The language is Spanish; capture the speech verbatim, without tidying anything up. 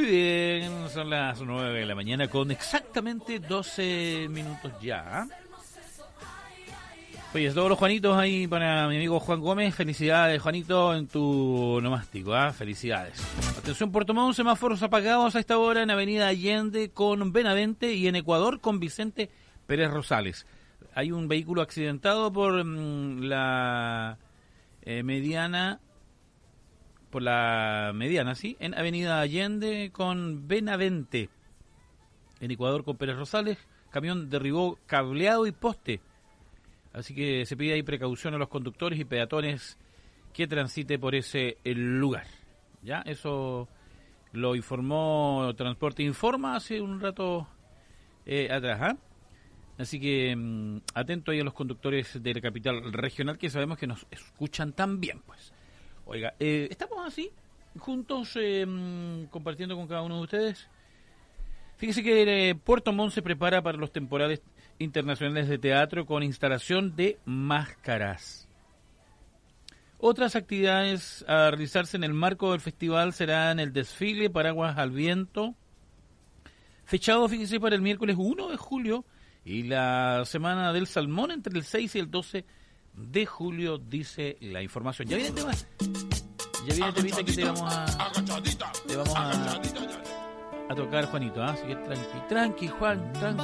Muy bien, son las nueve de la mañana con exactamente doce minutos ya. Oye, todos los Juanitos ahí para mi amigo Juan Gómez. Felicidades, Juanito, en tu nomástico, ¿ah? Felicidades. Atención, Puerto Montt, semáforos apagados a esta hora en Avenida Allende con Benavente y en Ecuador con Vicente Pérez Rosales. Hay un vehículo accidentado por mmm, la eh, mediana, por la mediana, ¿sí? En Avenida Allende con Benavente. En Ecuador con Pérez Rosales, camión derribó cableado y poste. Así que se pide ahí precaución a los conductores y peatones que transite por ese lugar. Ya, eso lo informó Transporte Informa hace un rato eh, atrás, ¿ah? Así que mmm, atento ahí a los conductores de la capital regional que sabemos que nos escuchan también, pues. Oiga, eh, estamos así, juntos, eh, mmm, compartiendo con cada uno de ustedes. Fíjese que eh, Puerto Montt se prepara para los temporales internacionales de teatro con instalación de máscaras. Otras actividades a realizarse en el marco del festival serán el desfile Paraguas al Viento, fechado, fíjese, para el miércoles uno de julio, y la Semana del Salmón entre el seis y el doce de julio, dice la información. Ya viene el tema, ya viene el temita que te vamos a, te vamos a, a tocar, Juanito, ¿ah? Así que tranqui, tranqui, Juan, tranqui.